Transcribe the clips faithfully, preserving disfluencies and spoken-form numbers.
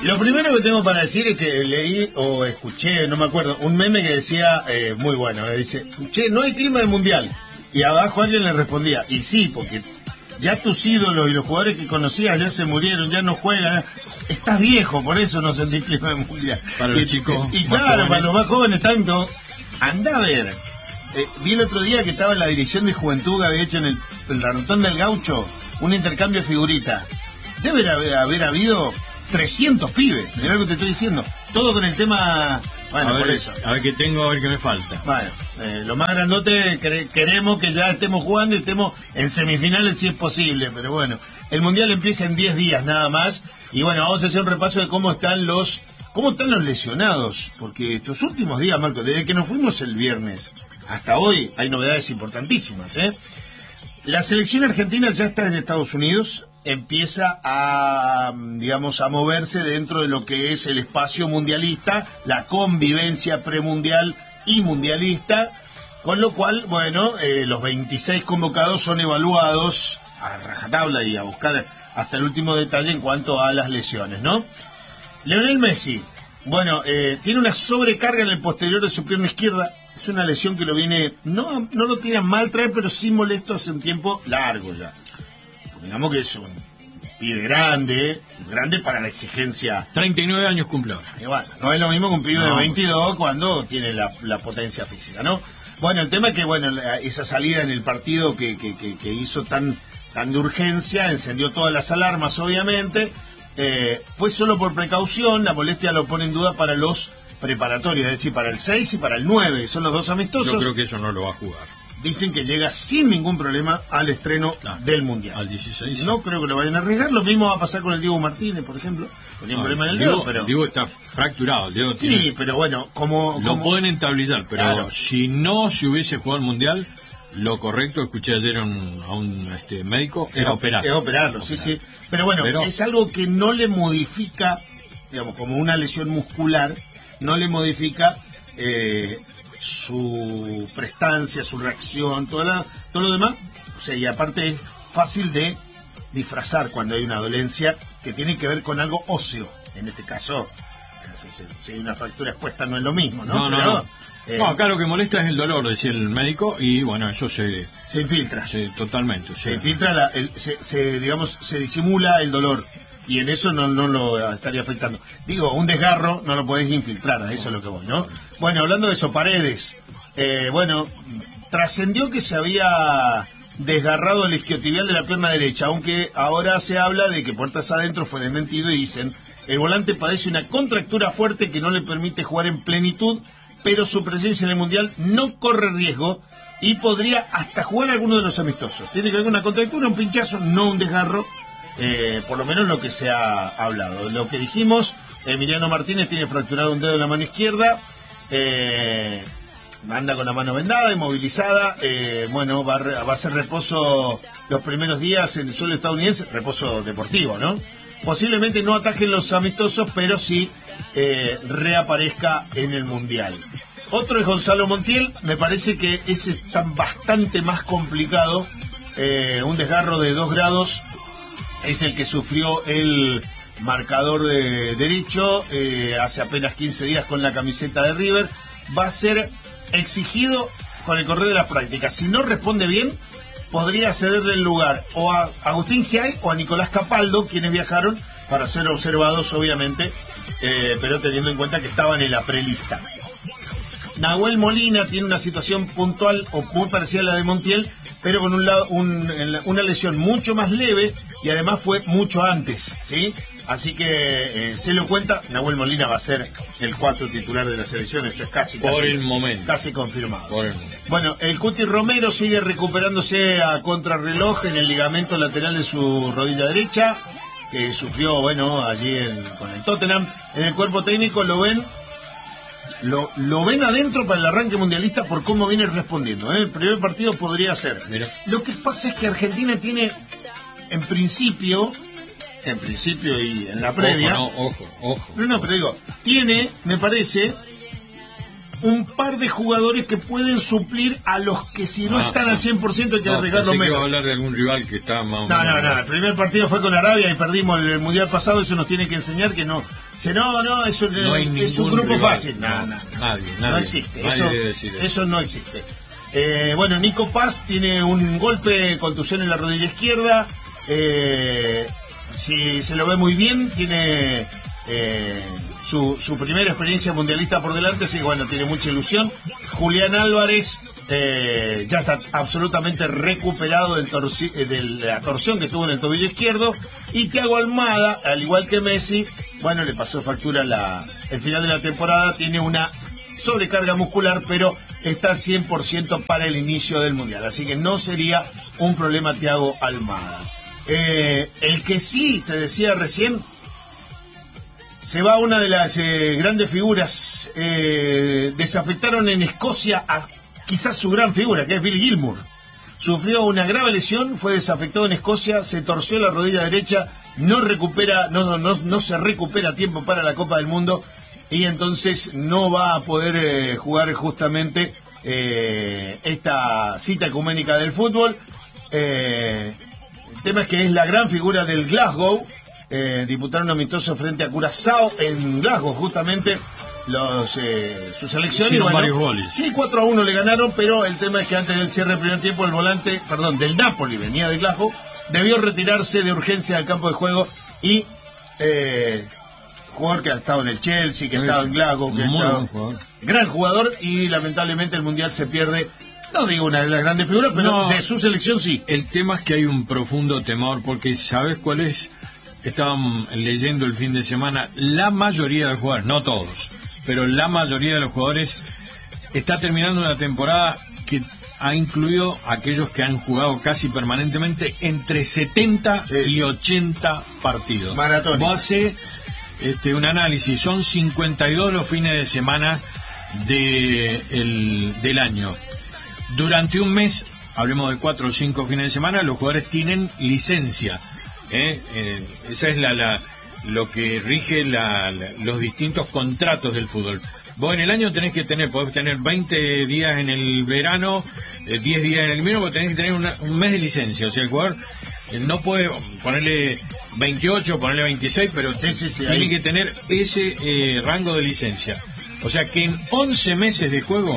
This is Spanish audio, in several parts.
Lo primero que tengo para decir es que leí o escuché, no me acuerdo, un meme que decía, eh, muy bueno, que dice, che, no hay clima de mundial. Y abajo alguien le respondía, y sí, porque ya tus ídolos y los jugadores que conocías ya se murieron, ya no juegan, estás viejo, por eso no sentís clima de mundial. Para los y, chicos Y, y más claro, jóvenes. para los más jóvenes tanto, anda a ver. Eh, vi el otro día que estaba en la dirección de juventud que había hecho en el, el Rantón del Gaucho un intercambio de figuritas. Debe haber, haber habido trescientos pibes, mirá lo que te estoy diciendo. Todo con el tema... Bueno, a ver, por eso. A ver qué tengo, a ver qué me falta. Bueno, eh, lo más grandote, cre- queremos que ya estemos jugando y estemos en semifinales si es posible, pero bueno, el Mundial empieza en diez días nada más. Y bueno, vamos a hacer un repaso de cómo están los cómo están los lesionados, porque estos últimos días, Marco, desde que nos fuimos el viernes hasta hoy, hay novedades importantísimas, ¿eh? La selección argentina ya está en Estados Unidos, empieza a, digamos, a moverse dentro de lo que es el espacio mundialista, la convivencia premundial y mundialista, con lo cual, bueno, eh, los veintiséis convocados son evaluados a rajatabla y a buscar hasta el último detalle en cuanto a las lesiones, ¿no? Lionel Messi, bueno, eh, tiene una sobrecarga en el posterior de su pierna izquierda. Es una lesión que lo viene, no, no lo tiene mal traer, pero sí molesto hace un tiempo largo ya. Digamos que es un pibe grande, grande para la exigencia. treinta y nueve años cumple ahora. Y bueno, no es lo mismo que un pibe No, de veintidós cuando tiene la, la potencia física, ¿no? Bueno, el tema es que, bueno, la- esa salida en el partido que, que, que, que hizo tan, tan de urgencia, encendió todas las alarmas, obviamente. Eh, fue solo por precaución, la molestia lo pone en duda para los preparatorios, es decir, para el seis y para el nueve, que son los dos amistosos. Yo creo que eso no lo va a jugar. Dicen que llega sin ningún problema al estreno Claro. del Mundial. Al dieciséis. No creo que lo vayan a arriesgar. Lo mismo va a pasar con el Diego Martínez, por ejemplo. Que tiene un No, problema en el Diego, dedo, pero... Diego está fracturado. Diego Sí, tiene- pero bueno, como... lo como- pueden entablillar, pero Claro. si no se hubiese jugado el Mundial, lo correcto, escuché ayer a un, a un, este, médico, es, era operar. es operarlo, sí, sí. Pero bueno, Pero- es algo que no le modifica, digamos, como una lesión muscular, no le modifica eh, su prestancia, su reacción, todo, la, todo lo demás. O sea, y aparte es fácil de disfrazar cuando hay una dolencia que tiene que ver con algo óseo. En este caso, si, si- si hay una fractura expuesta no es lo mismo, ¿no? No, no, Pero, no. eh, No, acá lo que molesta es el dolor, decía el médico, y bueno, eso se, se infiltra. se totalmente. o sea, Se infiltra, la- el- se, se, digamos, se disimula el dolor y en eso no, no lo estaría afectando. Digo, un desgarro no lo podés infiltrar, a eso es lo que voy, ¿no? Bueno, hablando de eso, Paredes, eh, bueno, trascendió que se había desgarrado el isquiotibial de la pierna derecha, aunque ahora se habla de que puertas adentro fue desmentido y dicen, el volante padece una contractura fuerte que no le permite jugar en plenitud, pero su presencia en el Mundial no corre riesgo y podría hasta jugar alguno de los amistosos. Tiene que haber una contractura, un pinchazo, no un desgarro, eh, por lo menos lo que se ha hablado. Lo que dijimos, Emiliano Martínez tiene fracturado un dedo en la mano izquierda, eh, anda con la mano vendada, inmovilizada, eh, bueno, va a, re- va a hacer reposo los primeros días en el suelo estadounidense, reposo deportivo, ¿no? Posiblemente no atajen los amistosos, pero sí eh, reaparezca en el Mundial. Otro es Gonzalo Montiel, me parece que ese está bastante más complicado, eh, un desgarro de dos grados, es el que sufrió el marcador de derecho eh, hace apenas quince días con la camiseta de River. Va a ser exigido con el correr de las prácticas. Si no responde bien, podría cederle el lugar o a Agustín Giai o a Nicolás Capaldo, quienes viajaron para ser observados, obviamente, eh, pero teniendo en cuenta que estaban en la prelista. Nahuel Molina tiene una situación puntual o muy parecida a la de Montiel, pero con un lado, un, una lesión mucho más leve y además fue mucho antes, ¿sí? Así que eh, se lo cuenta, Nahuel Molina va a ser el cuatro titular de la selección, eso es casi, Por casi, el momento. casi confirmado. Por el momento. Bueno, el Cuti Romero sigue recuperándose a contrarreloj en el ligamento lateral de su rodilla derecha, que sufrió, bueno, allí en- con el Tottenham. En el cuerpo técnico lo ven Lo, lo ven adentro para el arranque mundialista por cómo viene respondiendo, ¿eh? El primer partido podría ser. Mira. Lo que pasa es que Argentina tiene, en principio, en principio y en la previa, Ojo, no, ojo, ojo. no, no, pero digo, tiene, me parece, un par de jugadores que pueden suplir a los que si no ah, están al cien por ciento hay que no, arriesgarlo pensé que iba menos. a hablar de algún rival que está más o No, menos... no, no, el primer partido fue con Arabia y perdimos el, el mundial pasado, eso nos tiene que enseñar que no. Se, no, no, eso no hay es un ningún grupo rival. fácil. No, no, no, nadie, no nadie, existe. nadie Eso, debe decir eso. eso no existe. Eh, bueno, Nico Paz tiene un golpe, contusión en la rodilla izquierda. Eh, si se lo ve muy bien, tiene eh, su, su primera experiencia mundialista por delante, así que bueno, tiene mucha ilusión. Julián Álvarez eh, ya está absolutamente recuperado del torci- de la torsión que tuvo en el tobillo izquierdo. Y Thiago Almada, al igual que Messi, bueno, le pasó factura la, el final de la temporada, tiene una sobrecarga muscular, pero está al cien por ciento para el inicio del mundial, así que no sería un problema Thiago Almada. Eh, el que sí, te decía recién, se va una de las eh, grandes figuras. Eh, desafectaron en Escocia a quizás su gran figura, que es Bill Gilmour. Sufrió una grave lesión, fue desafectado en Escocia, se torció la rodilla derecha, no recupera, no, no, no se recupera a tiempo para la Copa del Mundo y entonces no va a poder eh, jugar justamente eh, esta cita ecuménica del fútbol. Eh, el tema es que es la gran figura del Glasgow. Eh, disputaron un amistoso frente a Curazao en Glasgow, justamente los eh, su selección. Sí, y bueno, varios goles. Sí, cuatro a uno le ganaron, pero el tema es que antes del cierre del primer tiempo, el volante, perdón, del Napoli, venía de Glasgow, debió retirarse de urgencia del campo de juego y eh, jugador que ha estado en el Chelsea, que ha estado en Glasgow, que ha Muy estado, buen jugador. gran jugador, y lamentablemente el Mundial se pierde. No digo una de las grandes figuras, pero No, de su selección sí. El tema es que hay un profundo temor, porque ¿sabes cuál es? Estaban leyendo el fin de semana, la mayoría de los jugadores, no todos, pero la mayoría de los jugadores está terminando una temporada que ha incluido a aquellos que han jugado casi permanentemente entre setenta sí. y ochenta partidos. Maratónico. Vos hace este, un análisis, son cincuenta y dos los fines de semana de, el, del año. Durante un mes, hablemos de cuatro o cinco fines de semana, los jugadores tienen licencia. ¿eh? Eh, esa es la, la lo que rige la, la, los distintos contratos del fútbol. Vos en el año tenés que tener, podés tener veinte días en el verano, eh, diez días en el invierno, pero tenés que tener una, un mes de licencia. O sea, el jugador eh, no puede ponerle veintiocho, ponerle veintiséis, pero sí, sí, sí, tiene ahí. que tener ese eh, rango de licencia. O sea que en once meses de juego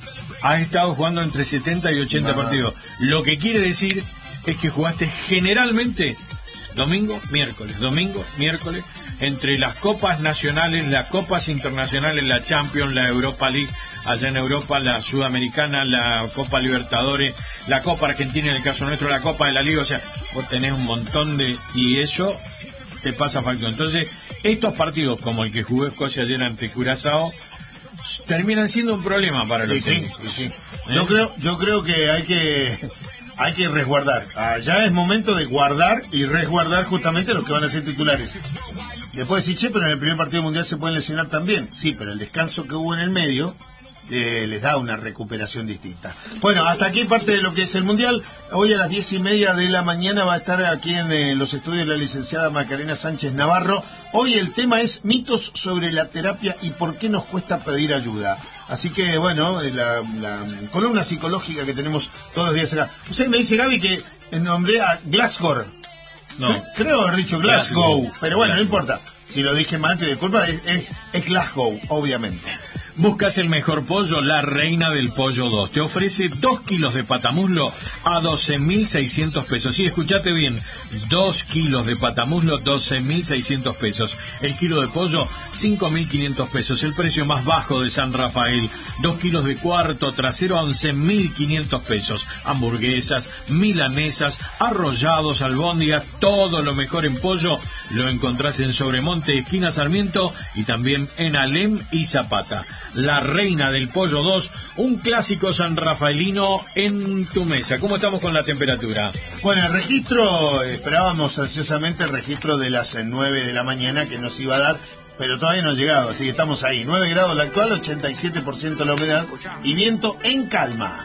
has estado jugando entre setenta y ochenta no. partidos. Lo que quiere decir es que jugaste generalmente domingo, miércoles, domingo, miércoles, entre las copas nacionales, las copas internacionales, la Champions, la Europa League, allá en Europa, la Sudamericana, la Copa Libertadores, la Copa Argentina, en el caso nuestro, la Copa de la Liga. O sea, vos tenés un montón de... y eso te pasa factura. Entonces, estos partidos, como el que jugó Escocia ayer ante Curazao, terminan siendo un problema para los sí, técnicos. sí, sí. ¿Eh? Yo creo, yo creo que hay que hay que resguardar. Ah, ya es momento de guardar y resguardar justamente los que van a ser titulares. Después decir, che, pero en el primer partido mundial se pueden lesionar también. Sí, pero el descanso que hubo en el medio eh, les da una recuperación distinta. Bueno, hasta aquí parte de lo que es el mundial. Hoy a las diez y media de la mañana va a estar aquí en eh, los estudios la licenciada Macarena Sánchez Navarro. Hoy el tema es mitos sobre la terapia y por qué nos cuesta pedir ayuda. Así que, bueno, la, la columna psicológica que tenemos todos los días acá. Usted me dice, Gaby, que nombré a Glasgow. No. Creo haber dicho Glasgow, Glasgow. pero bueno, Glasgow. no importa. Si lo dije mal, pido disculpas, es, es, es Glasgow, obviamente. Buscas el mejor pollo, La Reina del Pollo dos. Te ofrece dos kilos de patamuslo a doce mil seiscientos pesos. Sí, escúchate bien. dos kilos de patamuslo, doce mil seiscientos pesos. El kilo de pollo, cinco mil quinientos pesos. El precio más bajo de San Rafael. dos kilos de cuarto trasero, once mil quinientos pesos. Hamburguesas, milanesas, arrollados, albóndigas, todo lo mejor en pollo lo encontrás en Sobremonte, esquina Sarmiento, y también en Alem y Zapata. La Reina del Pollo dos, un clásico sanrafaelino en tu mesa. ¿Cómo estamos con la temperatura? Bueno, el registro, esperábamos ansiosamente el registro de las nueve de la mañana que nos iba a dar, pero todavía no ha llegado, así que estamos ahí. nueve grados la actual, ochenta y siete por ciento la humedad y viento en calma.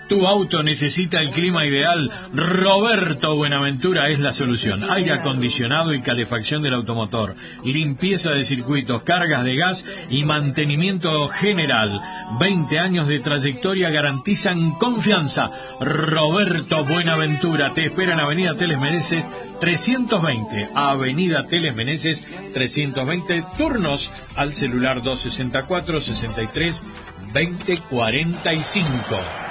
Tu auto necesita el clima ideal. Roberto Buenaventura es la solución. Aire acondicionado y calefacción del automotor, limpieza de circuitos, cargas de gas y mantenimiento general. veinte años de trayectoria garantizan confianza. Roberto Buenaventura te espera en Avenida Teles Meneses trescientos veinte. Avenida Teles Meneses trescientos veinte. Turnos al celular dos sesenta y cuatro, sesenta y tres, veinte cuarenta y cinco.